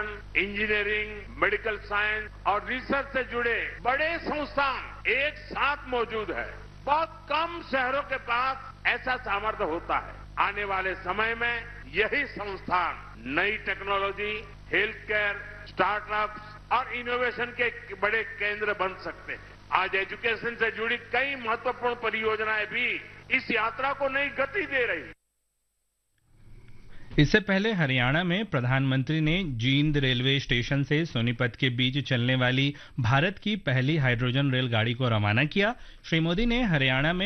Education, engineering, medical science और research से जुड़े बड़े संस्थान एक साथ मौजूद है। बहुत कम शहरों के पास ऐसा सामर्थ्य होता है। आने वाले समय में यही संस्थान नई टेक्नोलॉजी, हेल्थ केयर, स्टार्टअप्स और इनोवेशन के बड़े केंद्र बन सकते हैं। आज एजुकेशन से जुड़ी कई महत्वपूर्ण परियोजनाएं भी इस यात्रा को नई गति दे रही हैं। इससे पहले हरियाणा में प्रधानमंत्री ने जींद रेलवे स्टेशन से सोनीपत के बीच चलने वाली भारत की पहली हाइड्रोजन रेलगाड़ी को रवाना किया। श्री मोदी ने हरियाणा में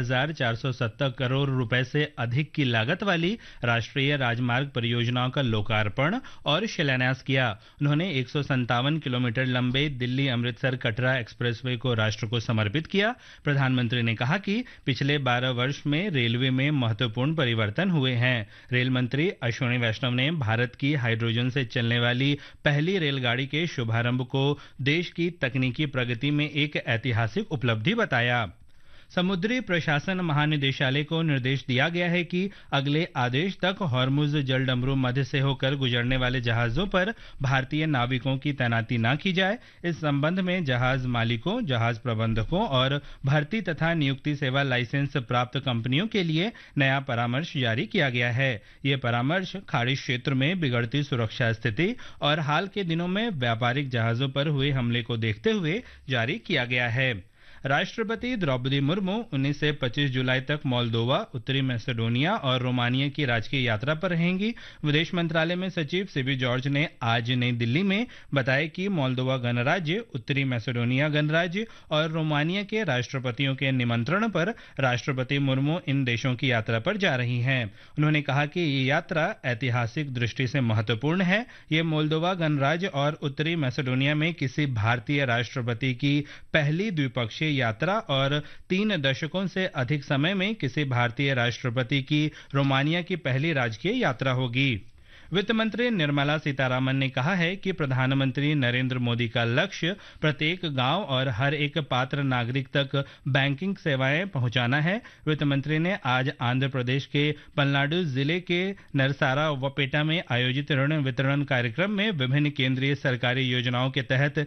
12,470 करोड़ रुपए से अधिक की लागत वाली राष्ट्रीय राजमार्ग परियोजनाओं का लोकार्पण और शिलान्यास किया। उन्होंने 157 किलोमीटर लंबे दिल्ली अमृतसर कटरा एक्सप्रेसवे को राष्ट्र को समर्पित किया। प्रधानमंत्री ने कहा कि पिछले 12 वर्ष में रेलवे में महत्वपूर्ण परिवर्तन हुए हैं। रेल मंत्री अश्विनी वैष्णव ने भारत की हाइड्रोजन से चलने वाली पहली रेलगाड़ी के शुभारंभ को देश की तकनीकी प्रगति में एक ऐतिहासिक उपलब्धि बताया। समुद्री प्रशासन महानिदेशालय को निर्देश दिया गया है कि अगले आदेश तक हॉर्मुज जलडमरू मध्य से होकर गुजरने वाले जहाजों पर भारतीय नाविकों की तैनाती न की जाए। इस संबंध में जहाज मालिकों, जहाज प्रबंधकों और भर्ती तथा नियुक्ति सेवा लाइसेंस प्राप्त कंपनियों के लिए नया परामर्श जारी किया गया है। ये परामर्श खाड़ी क्षेत्र में बिगड़ती सुरक्षा स्थिति और हाल के दिनों में व्यापारिक जहाजों पर हुए हमले को देखते हुए जारी किया गया है। राष्ट्रपति द्रौपदी मुर्मू 19 से 25 जुलाई तक मोल्दोवा, उत्तरी मैसेडोनिया और रोमानिया की राजकीय यात्रा पर रहेंगी। विदेश मंत्रालय में सचिव सीबी जॉर्ज ने आज नई दिल्ली में बताया कि मोल्दोवा गणराज्य, उत्तरी मैसेडोनिया गणराज्य और रोमानिया के राष्ट्रपतियों के निमंत्रण पर राष्ट्रपति मुर्मू इन देशों की यात्रा पर जा रही हैं। उन्होंने कहा कि ये यात्रा ऐतिहासिक दृष्टि से महत्वपूर्ण है। ये मोल्दोवा गणराज्य और उत्तरी मैसेडोनिया में किसी भारतीय राष्ट्रपति की पहली द्विपक्षीय यात्रा और 3 दशकों से अधिक समय में किसी भारतीय राष्ट्रपति की रोमानिया की पहली राजकीय यात्रा होगी। वित्त मंत्री निर्मला सीतारामन ने कहा है कि प्रधानमंत्री नरेंद्र मोदी का लक्ष्य प्रत्येक गांव और हर एक पात्र नागरिक तक बैंकिंग सेवाएं पहुंचाना है। वित्त मंत्री ने आज आंध्र प्रदेश के पलनाडु जिले के नरसारा वपेटा में आयोजित ऋण वितरण कार्यक्रम में विभिन्न केंद्रीय सरकारी योजनाओं के तहत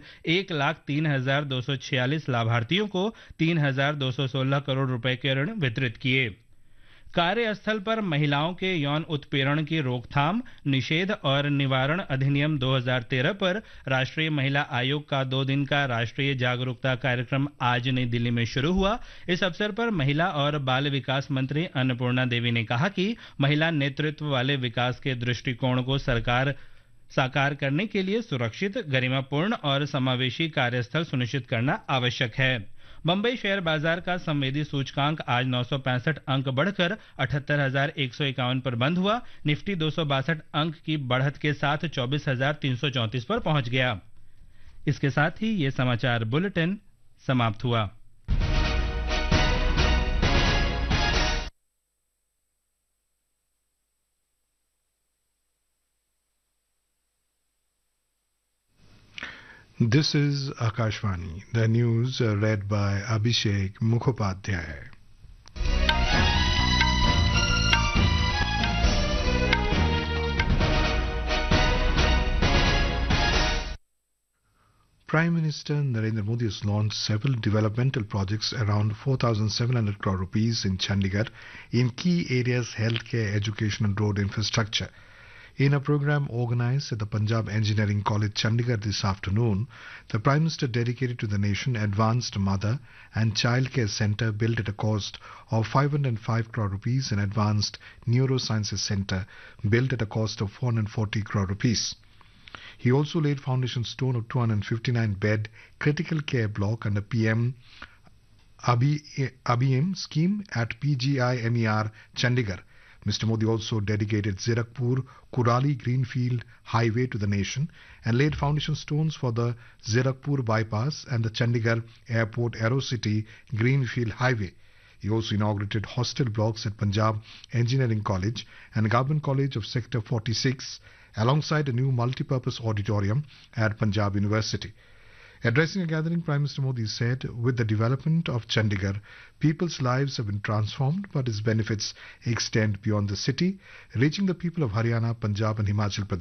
1,03,246 लाभार्थियों को 3,216 करोड़ रुपए के ऋण वितरित किए। कार्यस्थल पर महिलाओं के यौन उत्पीड़न की रोकथाम, निषेध और निवारण अधिनियम 2013 पर राष्ट्रीय महिला आयोग का 2 दिन का राष्ट्रीय जागरूकता कार्यक्रम आज नई दिल्ली में शुरू हुआ। इस अवसर पर महिला और बाल विकास मंत्री अन्नपूर्णा देवी ने कहा कि महिला नेतृत्व वाले विकास के दृष्टिकोण को साकार करने के लिए सुरक्षित, गरिमापूर्ण और समावेशी कार्यस्थल सुनिश्चित करना आवश्यक है। बंबई शेयर बाजार का संवेदी सूचकांक आज 965 अंक बढ़कर 78,151 पर बंद हुआ। निफ्टी 262 अंक की बढ़त के साथ 24,334 पर पहुंच गया। इसके साथ ही ये समाचार बुलेटिन समाप्त हुआ। This is Akashvani. The news read by Abhishek Mukhopadhyay. Prime Minister Narendra Modi has launched several developmental projects around 4,700 crore rupees in Chandigarh in key areas healthcare, education and road infrastructure. In a program organized at the Punjab Engineering College, Chandigarh this afternoon, the Prime Minister dedicated to the nation Advanced Mother and Child Care Centre built at a cost of 505 crore rupees and Advanced Neurosciences Centre built at a cost of 440 crore rupees. He also laid foundation stone of 259-bed critical care block under PM Abhiyam scheme at PGIMER Chandigarh. Mr. Modi also dedicated Zirakpur-Kurali Greenfield Highway to the nation and laid foundation stones for the Zirakpur Bypass and the Chandigarh Airport Aerocity Greenfield Highway. He also inaugurated hostel blocks at Punjab Engineering College and Government College of Sector 46 alongside a new multi-purpose auditorium at Punjab University. Addressing a gathering, Prime Minister Modi said, with the development of Chandigarh, people's lives have been transformed, but its benefits extend beyond the city, reaching the people of Haryana, Punjab and Himachal Pradesh.